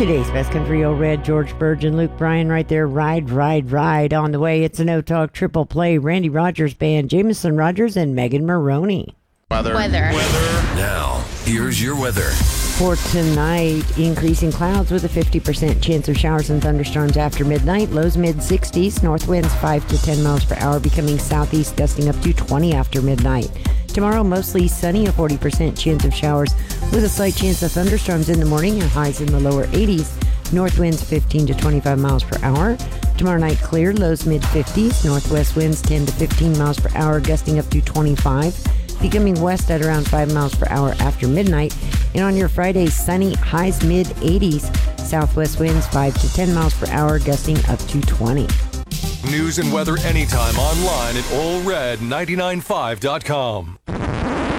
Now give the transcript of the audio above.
Today's Best Country Old Red, George Burge and Luke Bryan right there. Ride, ride, ride. On the way, it's a no-talk triple play. Randy Rogers Band, Jameson Rogers, and Megan Maroney. Weather. Now, here's your weather. For tonight, increasing clouds with a 50% chance of showers and thunderstorms after midnight. Lows mid-60s. North winds 5 to 10 miles per hour, becoming southeast, gusting up to 20 after midnight. Tomorrow, mostly sunny, a 40% chance of showers with a slight chance of thunderstorms in the morning and highs in the lower 80s. North winds 15 to 25 miles per hour. Tomorrow night, clear, lows mid-50s. Northwest winds 10 to 15 miles per hour, gusting up to 25. Becoming west at around 5 miles per hour after midnight. And on your Friday, sunny, highs mid-80s. Southwest winds 5 to 10 miles per hour, gusting up to 20. News and weather anytime online at allred995.com.